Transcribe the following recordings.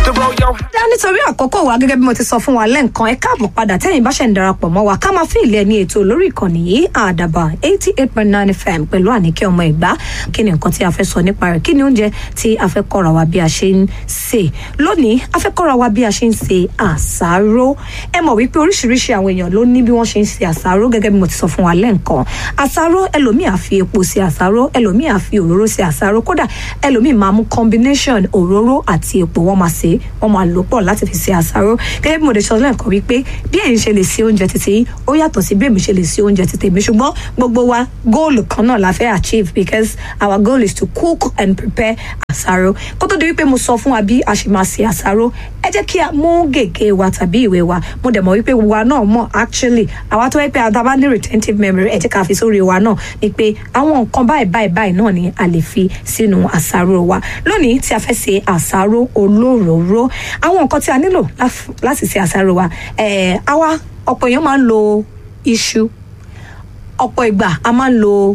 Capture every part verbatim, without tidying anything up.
nítorí àkókò wa gẹ́gẹ́ bí mo ti sọ fún wa lẹ́ǹkan ẹ káàbọ̀ padà tẹ́yìn bá ṣe ń darapọ̀ mọ́ wa ká máa fi ilé ẹni ètò lórí ìkànnì yìí àdàbà eighty eight point nine F M pẹ̀lú Àníkẹ́ ọmọ Ìgbà. Kí ni nǹkan tí a fẹ́ sọ nípa rẹ̀? Kí ni oúnjẹ tí a fẹ́ kọ́ra wa bí a ṣe ń sè? Lónìí a fẹ́ kọ́ra wa bí a ṣe ń sè àsáró. Ẹ mọ̀ wípé oríṣiríṣi àwọn èèyàn ló ní bí wọ́n ṣe ń sè àsáró gẹ́gẹ́ bí mo ti sọ fún wa lẹ́ǹkan. Àsáró ẹlòmíì á fi epo sè àsáró, ẹlòmíì á fi òróró sè àsáró, kódà ẹlòmíì máa mú combination òróró àti epo wọ́n máa sè wọ́n máa lò pọ̀ láti fi sè àsáró. Gẹ́gẹ́ bí mo ti sọ lẹ́ǹkan wípé bí ẹ̀yin ṣe lè sè oúnjẹ títí ó yàtọ̀ sí bí èmi ṣe lè sè oúnjẹ títí mi, ṣùgbọ́n gbogbo wa goal kan náà la fẹ́ achieve because our goal is to cook and prepare àsáró. Kó tó di wípé mo sọ fún wa bí a ṣe máa sè àsáró, ẹ jẹ́ kí a mú gègé wa tàbí ìwé wa. Mo dẹ̀ mọ̀ wípé wa náà mọ̀ actually àwa tó wẹ́ pé àtàbá ní retentive memory ẹ jẹ́ ká fi sórí wa náà ni pé àwọn nǹkan báyìí báyìí báyìí náà ni a lè fi sínú àsáró wa. Lónìí tí a fẹ́ sè àsáró olóròóró, àwọn nǹkan tí a nílò láti sè àsáró wa, eh, àwa ọ̀pọ̀ èèyàn máa ń lo iṣu, ọ̀pọ̀ ìgbà a máa ń lo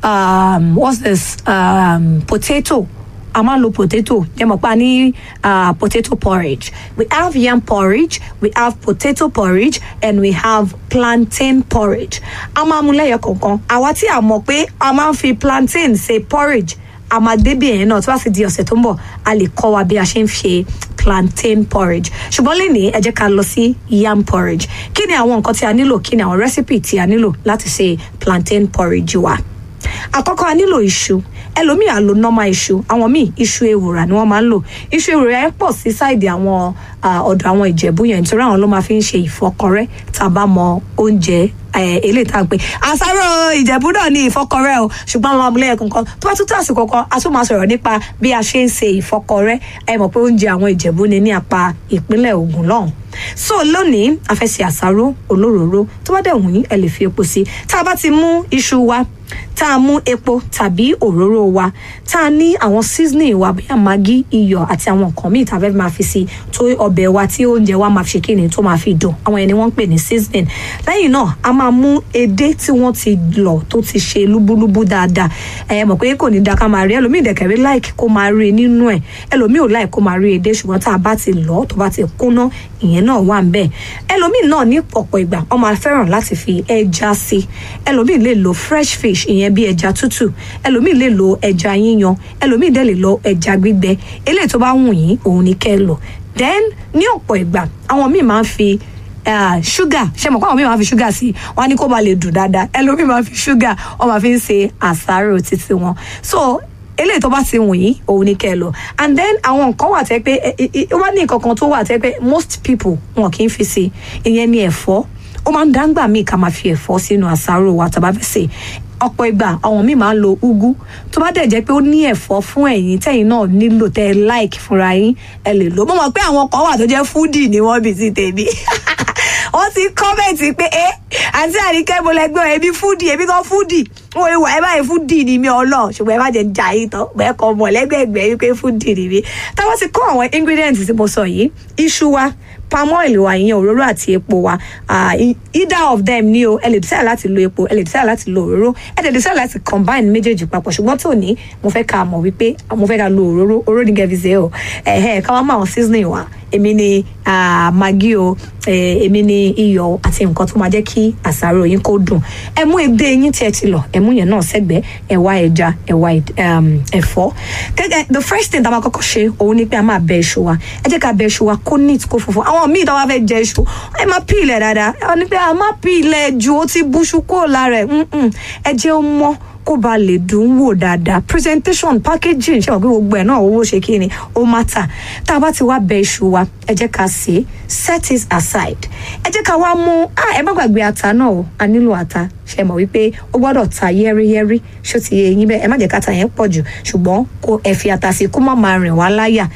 um, what's this um, potato. A máa ń lo potato. Jẹ́ mọ̀ pa ní uh, potato porridge. We have yam porridge, we have potato porridge, and we have plantain porridge. A máa mú lẹ́yọ kọ̀ọ̀kan. Àwa tí a mọ̀ pé a máa ń fi plantain ṣe porridge, a máa débì ẹ̀yẹn náà tí wàá sì di ọ̀sẹ̀ tó ń bọ̀ a lè kọ́ wa bí a ṣe ń ṣe plantain porridge. Ṣùgbọ́n lénìí ẹ jẹ́ ká lọ sí yam porridge. Kí ni àwọn nǹkan tí a nílò? Kí ni àwọn recipe tí a nílò láti ṣe plantain porridge wa? Àkọ́kọ́ a nílò iṣu. Ẹlòmíì á lo normal iṣu, àwọn míì iṣu ewùrà ni wọ́n máa ń lò. Iṣu ewùrà yẹn pọ̀ sí sáìdì àwọn ọ̀dọ̀ àwọn Ìjẹ̀bú yẹn nítorí àwọn ló máa fi ń ṣe ìfọ́kọrẹ́ tàbá mọ oúnjẹ eléyìí tá à ń pè àsáró Ìjẹ̀bú náà ní ìfọ́kọrẹ́ o, ṣùgbọ́n àwọn ọmọlẹ́yẹ kankan tó bá tún tó àsìkò kan a tún máa sọ̀rọ̀ nípa bí a ṣe ń ṣe ìfọ́kọrẹ́. Ẹ mọ̀ pé oúnjẹ àwọn Ìjẹ̀bú ni ní apá ìpínlẹ̀ Ògùn lọ́hùn. So lónìí a fẹ́ ṣe àsáró olóròóró. Tó bá dẹ̀ wù yín ẹ lè fi epo sí. Tá a bá ti mú iṣu wa, tá a mú epo tàbí òróró wa, tá a ní àwọn seasoning wa bí àmàgí, iyọ̀ àti àwọn nǹkan míì tá a fẹ́ máa fi sí tó ọbẹ̀ wa tí oúnjẹ wa máa fi ṣe kíni tó máa fi dùn, àwọn ẹni wọ́n ń pè ní seasoning. Lẹ́yìn náà a máa mú edé tí wọ́n ti lọ̀ tó ti ṣe lúbúlúbú dáadáa. Ẹ mọ̀ pé kò ní da ká máa rí, ẹlòmíì dẹ̀kẹ̀rí like kó máa rí nínú ẹ̀, ẹlòmíì ò like kó máa rí edé, ṣùgbọ́n tá a bá ti lọ̀ tó bá ti kúnná ìyẹn náà wà ń bẹ̀. Ẹlòmíì náà ní ọ̀pọ̀ ìgbà wọ́n máa fẹ́ràn láti fi ẹja sí. Ẹlòmíì lè lo fresh fish, ìyẹn bí ẹja tútù, ẹlòmíì lè lo ẹja yíyan, ẹlòmíì dẹ̀ lè lo ẹja gbígbẹ. Eléyìí tó bá wù yín òun ni kẹ́ lò. Then ní ọ̀pọ̀ ìgbà àwọn míì máa ń fi Uh, sugar, ṣe mọ̀ pé àwọn míì máa fi sugar sí, wọ́n á ní kó ba lè dùn dáadáa. Ẹlòmíì máa fi sugar, wọ́n máa fi ń ṣe àsáró títí wọn. So eléyìí tó bá ti wù yín òun ni kẹ́ lọ. And then àwọn nǹkan wà tẹ́ pé ó wá ní nǹkan kan tó wà tẹ́ pé most people wọn kì í fi sí, ìyẹn ni ẹ̀fọ́. Ó máa ń dáńgbà míì ká máa fi ẹ̀fọ́ sínú àsáró wa tá bá fẹ́ sè. Ọ̀pọ̀ ìgbà àwọn míì máa ń lo ugu. Tó bá dẹ̀ jẹ́ pé ó ní ẹ̀fọ́ fún ẹ̀yin tẹ́yin náà nílò tẹ́ like fúnra yín ẹ lè lò. Mo mọ̀ pé àwọn kan wà tó jẹ́ foodie ni wọ́n bí sí tèmi. Wọ́n ti kọ́mẹ̀ntì pé ẹ́ àǹtí Àníkẹ́ mo lẹ́gbẹ́ ẹbí foodie, ẹbí kan foodie. Wọ́n lè wà ẹ báyìí foodie ni mi ọlọ́, ṣùgbọ́n ẹ má jẹ́ jà yìí tán bẹ́ẹ̀ kọ́ mọ̀ lẹ́gbẹ̀ẹ́gbẹ́ wípé foodie ni mi. Táwọn ti kó àwọn ingredients tí mo sọ yìí, iṣu wa, palm oil wa, ìyẹn òróró àti epo wa, uh, either of them ni o, ẹ lè decide láti lo epo, ẹ lè decide láti lo òróró, ẹ lè decide láti combine méjèèjì papọ̀, ṣùgbọ́n tó ní mo fẹ́ ká mọ̀ wípé mo fẹ́ ká lo òróró, òróró ní gẹ̀ẹ́fì ṣe o, ẹ̀hẹ́ ká wá mọ àwọn seasoning wa, èmi ni uh, maggi o, èmi ni iyọ̀ àti nǹkan tó máa jẹ́ kí àsáró yín kó dùn. Ẹ mú edé yín tí ẹ ti lọ̀, ẹ mú yẹn náà sẹ́gbẹ̀ẹ́, ẹ wá ẹja, ẹ wá ẹ̀fọ́. The first thing tá a máa kọ́kọ́ ṣe òun ni pé a máa bẹ iṣu wa. Ẹ jẹ́ ká bẹ iṣu wa kó neat kó funfun. Àwọn míì tó wá fẹ́ jẹ iṣu ẹ máa peel ẹ̀ dáadáa. Ẹ ní pé a máa peel ẹ̀ ju ó ti búṣu kúrò lára ẹ̀. Ẹ jẹ́ ó mọ́ kó ba lè dùn wò dáadáa. Presentation, packaging, ṣe wọ́n pé gbogbo ẹ̀ náà owó ṣe kí ni ó matter. Tá a bá ti wá bẹ iṣu wa, ẹ jẹ́ ká sè é, set it aside. Ẹ jẹ́ ká wá mú, ah ẹ má gbàgbé ata náà o, a nílò ata. Ṣe mọ̀ wípé ó gbọ́dọ̀ ta yẹ́rìyẹ́rì, ṣó ti yé yín bẹ́ẹ̀, ẹ má jẹ́ ká ta yẹn pọ̀ jù, ṣùgbọ́n kó ẹ fi ata sí kó má máa rìn wá láyà.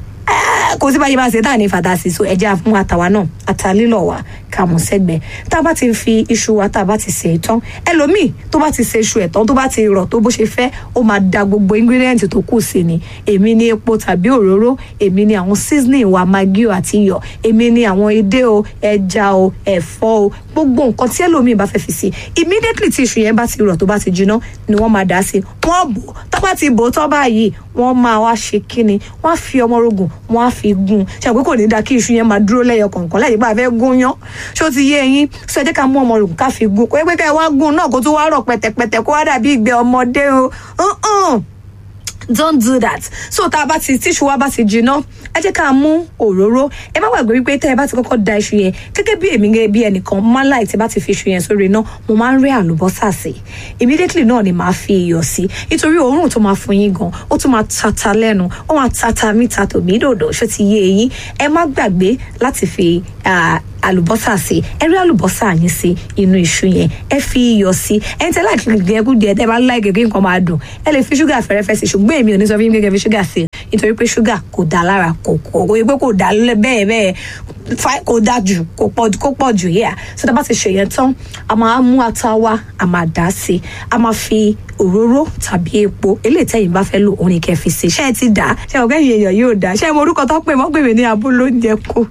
Kò sí báyìí bá ṣe tá à ní fàtàsí, so ẹ jẹ́ á fún àtàwa náà ata lílọ̀ wa ká mú sẹ́gbẹ̀ẹ́. Tá a bá ti fi iṣu wa tá a bá ti sè é tán, ẹlòmíì tó bá ti sè iṣu ẹ̀ tán tó bá ti rọ̀ tó bó ṣe fẹ́, ó máa da gbogbo ingredient tó kù sí ni. Èmi ni epo tàbí òróró, èmi ni àwọn seasoning wa, maggi àti iyọ̀, èmi ni àwọn edé o, ẹja o, ẹ̀fọ́ o, gbogbo nǹkan tí ẹlòmíì bá fẹ́ fi sí. Immediately tí iṣu yẹn bá ti rọ̀ tó bá ti jiná ni wọ́n máa dà sí. Wọ́n bò, tó bá ti bò tán báyìí wọ́n máa wá ṣe kíni wọ́n á fi ọmọ rogùn wọ́n á fi gún ṣe àpé kò ní dá kí iṣu yẹn máa dúró lẹ́yọ kọ̀ọ̀kan láì bá a fẹ́ gún yán ṣó ti yé eyín sọ ẹ jẹ́ ká mú ọmọ rogùn ká fi gún kó ẹ pé ká ẹ wá gún náà kó tó wá rọ̀ pẹ̀tẹ̀pẹ̀tẹ̀ kó wá dàbí ìgbẹ́ ọmọdé o don't do that. So tá a bá ti tíṣu wa bá ti jiná ẹ jẹ́ ká mú òróró ẹ má gbàgbé wípé tẹ́ ẹ bá ti kọ́kọ́ da iṣu yẹn gẹ́gẹ́ bí èmi gẹ́gẹ́ bí ẹnìkan máa láì tí bá ti fi iṣu yẹn sórí iná mo máa ń rẹ́ àlùbọ́sà sí immediately náà ni màá fi iyọ̀ sí nítorí òórùn tó máa fún yín gan ó tún máa tata lẹ́nu ó máa tata mítà tòmí dòdò ṣó ti yé eyín ẹ má gbàgbé láti fi àlùbọ́sà sí ẹ rí àlùbọ́sà yín sí inú iṣu yẹn ẹ fi iyọ̀ sí ẹ ń tẹ́ láì gẹ́gẹ́ kú díẹ̀ tẹ́ bá láì gẹ́gẹ́ nǹkan máa dùn ẹ lè fi ṣúgà fẹ́rẹ́fẹ́ sí ṣùgbọ́n èmi ò ní sọ fún yín gẹ́gẹ́ fi ṣúgà sí nítorí pé ṣúgà kò dá lára kò kò pé kò dá bẹ́ẹ̀ bẹ́ẹ̀ kò dá jù kò pọ̀ kò pọ̀ jù yẹ́à so tá a bá ti ṣe yẹn tán a máa mú ata wa a máa dà sí a máa fi òróró tàbí epo eléyìí tẹ́yìn bá fẹ́ lò òun ni kẹ́ fi sí ṣé ẹ ti dà ṣé ọ̀gá èèyàn yóò dà ṣé mo orúkọ tó pè mọ́ pè mí ní abúlé oúnjẹ kù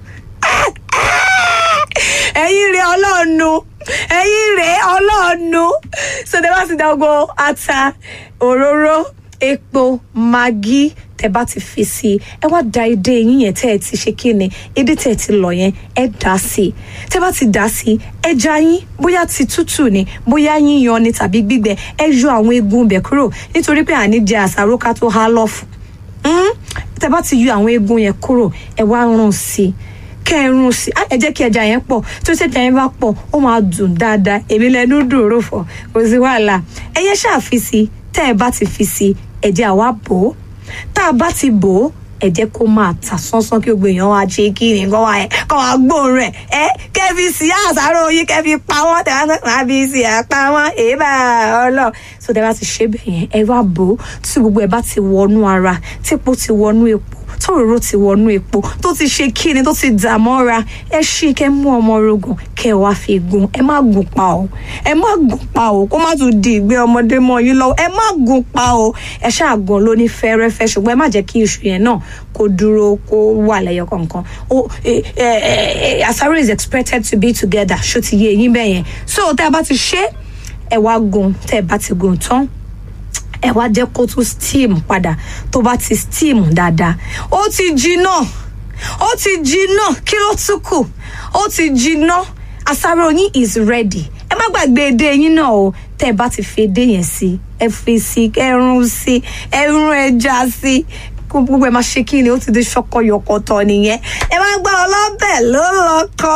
ẹ̀yin rẹ̀ ọlọ́ọ̀nù ẹ̀yin rẹ̀ ọlọ́ọ̀nù so tẹ́ bá ti dá gbogbo ata òróró epo magi tẹ́ bá ti fi sí ẹ wá da edé yín yẹn tẹ́ ẹ ti ṣe kíni edé tẹ́ ẹ ti lọ yẹn ẹ dà sí tẹ́ bá ti dà sí ẹja yín bóyá ti tútù ni bóyá yíyan ni tàbí gbígbẹ ẹ yọ àwọn eegun bẹ̀ kúrò nítorí pé àní jẹ àsáró ká tó há lọ́fù tẹ́ bá ti yọ àwọn eegun yẹn kúrò ẹ wá rún sí kẹrun sí ẹ jẹ́ kí ẹja yẹn pọ̀ tó ṣe ẹja yẹn bá pọ̀ ó máa dùn dáadáa èmi lẹnu dùn ròfọ kò sí wàhálà ẹ yẹn ṣáà fi sí tẹ́ ẹ bá ti fi sí ẹ jẹ́ àwa bò ó tá a bá ti bò ó ẹ jẹ́ kó máa ta sánsán kí gbogbo èèyàn wá ṣe kí ni kó wá kó wá gbóhùn rẹ̀ ẹ kẹ́ fi sí àṣàrò yín kẹ́ fi pa wọ́n tẹ́ wá fi sí àpá wọ́n èébà ọlọ́ so tẹ́ bá ti ṣe bẹ́ẹ̀ yẹn ẹ wá bò ó tí gbogbo ẹ bá ti wọnú ara típo ti wọnú epo tòróró ti wọnú epo tó ti ṣe kíni tó ti dà mọ́ra ẹ ṣí kẹ́ mú ọmọ rogùn kẹ́ wá fi gún ẹ má gún pa o ẹ má gún pa o kó má tún di ìgbé ọmọdé mọ́ yín lọ́wọ́ ẹ má gún pa o ẹ ṣáà gún lóní fẹ́rẹ́fẹ́ ṣùgbọ́n ẹ má jẹ́ kí iṣu yẹn náà kó dúró kó wà lẹ́yọ kọ̀ọ̀kan o àsáró is expected to be together ṣó ti yé eyín bẹ́ẹ̀ yẹn so tẹ́ ẹ bá ti ṣe ẹ wá gún tẹ́ ẹ bá ti gún tán ẹ wá jẹ́ kó tún steam padà tó bá ti steam dáadáa ó ti jiná ó ti jiná kí ló tún kù ó ti jiná àsáró yín is ready ẹ má gbàgbé edé yín náà o tẹ́ ẹ bá ti fi edé yẹn sí ẹ fi sí ẹrun sí ẹrun ẹja sí gbogbo ẹ máa ṣe kí ni ó ti di ṣọkọyọkọtọ nìyẹn ẹ máa gbọ́ ọlọ́bẹ̀ ló lọ́kọ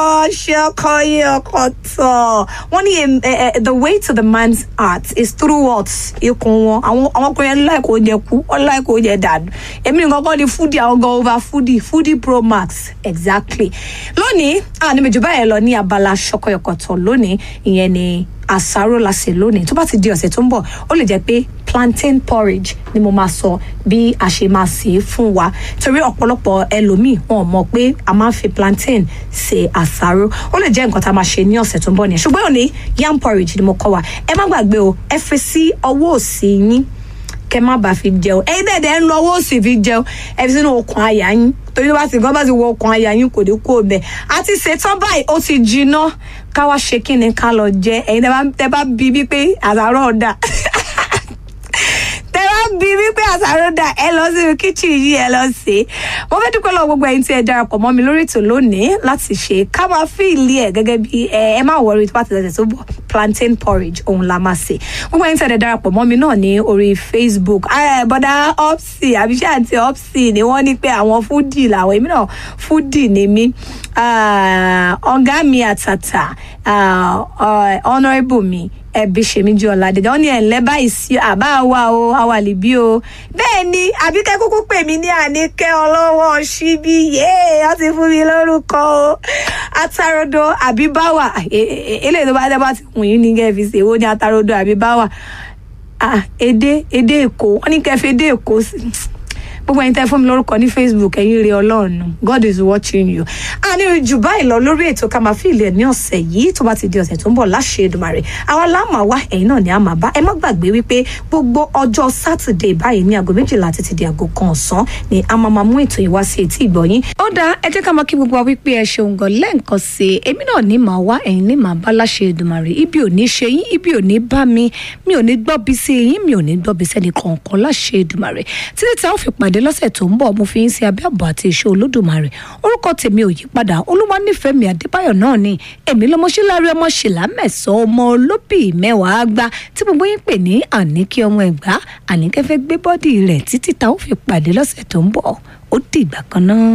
ṣọkọyọkọtọ wọ́n ní the way to the man's heart is through what ikùn wọn àwọn àwọn ọkùnrin yẹn láìkó oúnjẹ kú wọn láìkó oúnjẹ dànù èmi nìkan kọ́ ni foodie àwọn gan over foodie foodie pro max exactly lónìí àní méjì báyẹn lọ ní abala ṣọkọyọkọtọ lónìí ìyẹn ni àsáró la ṣe lónìí tó bá ti di ọ̀sẹ̀ tó ń bọ̀ ó lè jẹ́ pé plantain porridge ni mo máa sọ bí a ṣe máa sè é fún wa torí ọ̀pọ̀lọpọ̀ ẹlòmíì wọn ò mọ̀ pé a máa ń fi plantain ṣe àsáró ó lè jẹ́ nǹkan tá a máa ṣe ní ọ̀sẹ̀ tó ń bọ̀ nìyẹn ṣùgbọ́n òní yam porridge ni mo kọ́ wa ẹ má gbàgbé o ẹ fi sí ọwọ́ òsì yín kẹ má bàa fi jẹun ẹ̀yin dẹ̀dẹ̀ ń lo ọwọ́ òsì fi jẹun ẹ fi sínú okùn àyà yín torí bá ti gan bá ti wọ okùn àyà yín kò ní kú ọbẹ̀ àti ṣètò báyìí ó ti jiná ká wá ṣe kí ni ká lọ jẹ ẹ̀yin tẹ́ bá bí bí pé àsáró ọ̀dà tẹ́ bá bí bí pé àsáró ọ̀dà ẹ lọ sí kíchìn yìí ẹ lọ sí mo fẹ́ dúpẹ́ lọ́wọ́ gbogbo ẹ̀yin tí ẹ darapọ̀ mọ́ mi lórí ètò lónìí láti ṣe ká máa fi ilé ẹ̀ gẹ́gẹ́ bí ẹ ẹ má wọrí tó bá ti tẹ̀sẹ̀ tó bọ̀ plantain porridge òun la máa ṣe gbogbo ẹ̀yin tí ẹ darapọ̀ mọ́ mi náà ní orí Facebook bọ́dá opsi àbíṣẹ́ àti opsi ni wọ́n ní pé àwọn foodie làwọn èmi náà foodie ni mí ọ̀gá mi àtàtà honourable mi ẹbí ṣèmíjì ọ̀làdẹ̀dẹ̀ wọ́n ní ẹ̀ńlẹ́ báyìí sí àbá wa o àwàlì bí o bẹ́ẹ̀ ni àbíkẹ́ kúkú pè mí ní àníkẹ́ ọlọ́wọ́ ṣíbí yéé wọ́n ti fún mi lórúkọ o atarodo àbíbáwà eléyìí tó bá dẹ́ bá ti wùn yín ní kẹ́ fi ṣe èwo ní atarodo àbíbáwà èdè èdè èkó wọ́n ní kẹ́ fi èdè èkó sí gbogbo ẹ̀yin tẹ́ fún mi lórúkọ ní Facebook ẹ̀yin rí Ọlọ́run God is watching you. a ní jù báyìí lọ lórí ètò ká máa fi ilẹ̀ ní ọ̀sẹ̀ yìí tó bá ti di ọ̀sẹ̀ tó ń bọ̀ láṣẹ Èdùmàrè àwa láàmà wá ẹ̀yin náà ni a máa bá ẹ má gbàgbé wípé gbogbo ọjọ́ Sátidé báyìí ní aago méjìlá títí di aago kan ọ̀sán ni a máa máa mú ètò yìí wá sí etí ìgbọ̀yín. ó dáa ẹ jẹ́ ká máa kí gbogbo wa wípé ẹ ṣeun gan lẹ́ǹkan sí i èmi náà ní màá wá ẹ̀yin ní màá bá láṣẹ Èdùmàrè ibi ò ní ṣe yín ibi ò ní bá mi mi ò ní gbọ́bi sí yín mi ò ní gbọ́bi sẹ́ni kọ̀ọ̀kan láṣẹ Èdùmàrè títí tí a ó fi pàdé lọ́sẹ̀ tó ń bọ̀ mo fi ń ṣe abẹ́ àbọ̀ àti ìṣó Olódùmarè orúkọ tèmi ò yí padà Olúwanífẹ́mi Adébáyọ̀ náà ni èmi lọ́mọṣẹ́lárí ọmọ ṣìlá mẹ́sàn-án ọmọ olóbì mẹ́wàá gbá tí gbogbo yín pè ní Àníkẹ́ ọmọ Ẹ̀gbá Àníkẹ́ fẹ́ gbé bọ́dì rẹ̀ títí tá ó fi pàdé lọ́sẹ̀ tó ń bọ̀ ó dìgbà kan náà.